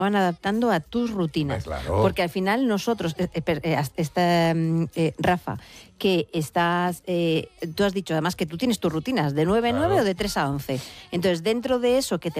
van adaptando a tus rutinas. Claro. Porque al final nosotros, Rafa, que estás, tú has dicho además que tú tienes tus rutinas de 9 a 9 o de 3 a 11. Entonces, dentro de eso que te